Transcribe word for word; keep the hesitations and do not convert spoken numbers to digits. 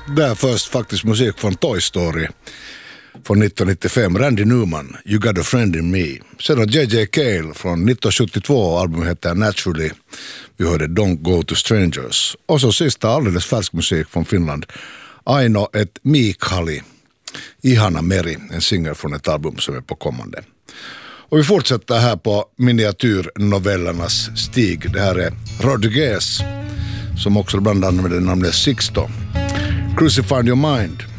Där först faktiskt musik från Toy Story från nittonhundranittiofem. Randy Newman, You Got a Friend in Me. Sedan J J Cale från nittonhundrasjuttiotvå, albumet heter Naturally. Vi hörde Don't Go to Strangers. Och så sista alldeles färsk musik från Finland. Aino ett Mikhali. Ihana Meri, en singel från ett album som är på kommande. Och vi fortsätter här på miniatyrnovellernas stig. Det här är Rodriguez, som också bland annat med det namnet Sixto. Crucified Your Mind.